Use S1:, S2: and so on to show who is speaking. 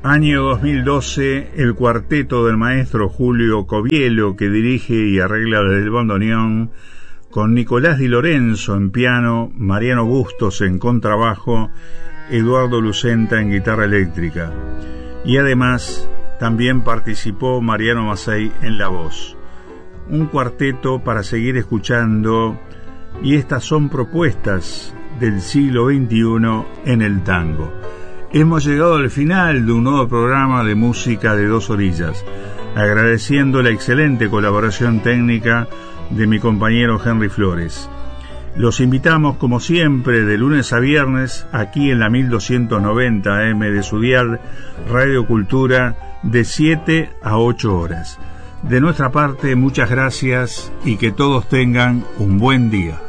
S1: Año 2012, el cuarteto del maestro Julio Covielo, que dirige y arregla desde el bandoneón, con Nicolás Di Lorenzo en piano, Mariano Bustos en contrabajo, Eduardo Lucenta en guitarra eléctrica. Y además, también participó Mariano Macei en la voz. Un cuarteto para seguir escuchando, y estas son propuestas del siglo XXI en el tango. Hemos llegado al final de un nuevo programa de música de Dos Orillas, agradeciendo la excelente colaboración técnica de mi compañero Henry Flores. Los invitamos, como siempre, de lunes a viernes, aquí en la 1290 AM de su dial, Radio Cultura, de 7 a 8 horas. De nuestra parte, muchas gracias y que todos tengan un buen día.